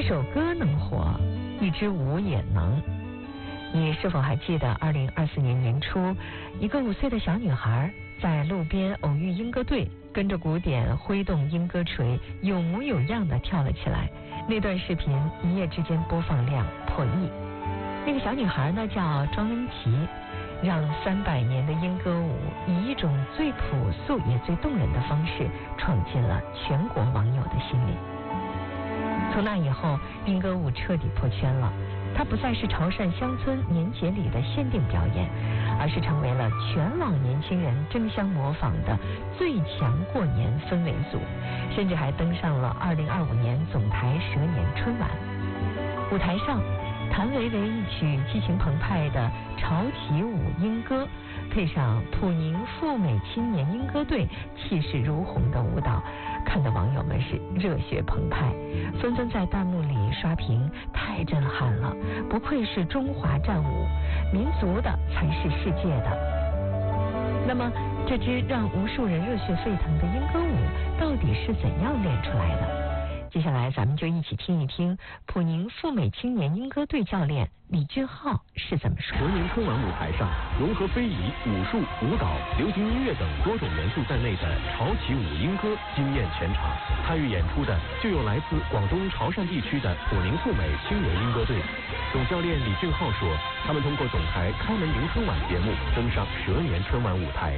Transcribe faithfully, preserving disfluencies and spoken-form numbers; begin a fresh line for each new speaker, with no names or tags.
首歌能火，一支舞也能。你是否还记得二零二四年年初，一个五岁的小女孩在路边偶遇莺歌队，跟着鼓点挥动莺歌锤，有模有样的跳了起来。那段视频一夜之间播放量破亿。那个小女孩呢叫庄恩琪，让三百年的莺歌舞以一种最朴素也最动人的方式闯进了全国网友的心里。从那以后，莺歌舞彻底破圈了。它不再是潮汕乡村年节里的限定表演，而是成为了全网年轻人争相模仿的最强过年氛围组，甚至还登上了二零二五年总台蛇年春晚。舞台上，谭维维一曲激情澎湃的潮起舞莺歌，配上普宁赴美青年莺歌队气势如虹的舞蹈，看得网友们是热血澎湃，纷纷在弹幕里刷屏，太震撼了，不愧是中华战舞，民族的才是世界的。那么这支让无数人热血沸腾的莺歌舞到底是怎样练出来的？接下来咱们就一起听一听普宁赴美青年莺歌队教练李俊浩是怎么说。
蛇年春晚舞台上，融合非遗、武术、舞蹈、流行音乐等多种元素在内的潮起舞莺歌惊艳全场。参与演出的就有来自广东潮汕地区的普宁赴美青年莺歌队。总教练李俊浩说，他们通过总台开门迎春晚节目登上蛇年春晚舞台。